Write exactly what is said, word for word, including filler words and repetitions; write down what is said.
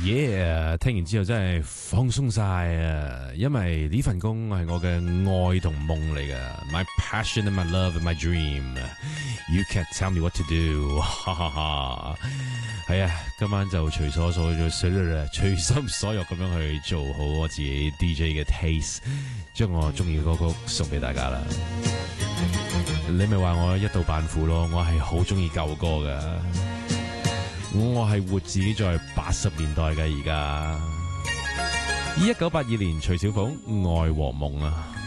Yeah， 聽完之後真係放鬆晒啊！因為呢份工係我嘅愛同夢嚟㗎 ，my passion and my love and my dream。You can't tell me what to do， 哈哈哈！係啊，今晚就隨所所隨心所欲咁樣去做好我自己 D J 嘅 taste， 將我中意嘅歌曲送俾大家啦。你咪話我一度扮苦咯，我係好中意舊歌㗎。我係活自己在八十年代嘅而家，一九八二年徐小鳳《愛和夢》啊。